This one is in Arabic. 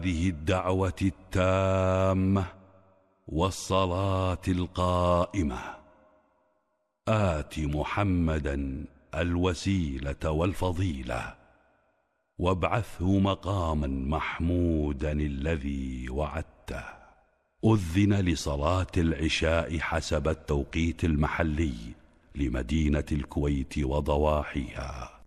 هذه الدعوة التامة والصلاة القائمة آت محمدا الوسيلة والفضيلة وابعثه مقاما محمودا الذي وعدته. أذن لصلاة العشاء حسب التوقيت المحلي لمدينة الكويت وضواحيها.